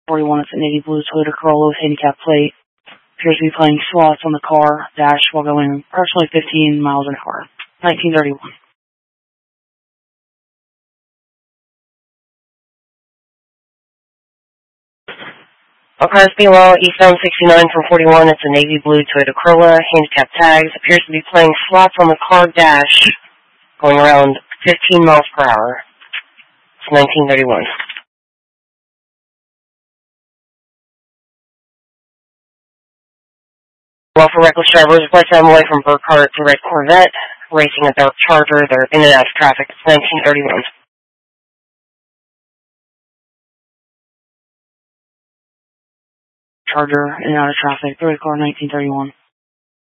41, it's a navy blue Toyota Corolla with handicap plate. Appears to be playing slots on the car dash while going approximately 15 miles an hour. 1931. On cars below, eastbound 69 from 41, it's a navy blue Toyota Corolla, handicap tags, appears to be playing slots on the car dash, going around 15 miles per hour. It's 1931. Well, for reckless drivers, flights on the way from Burkhart to Red Corvette, racing a dark Charger, they're in and out of traffic. It's 1931. Charger in and out of traffic. The red car, 1931.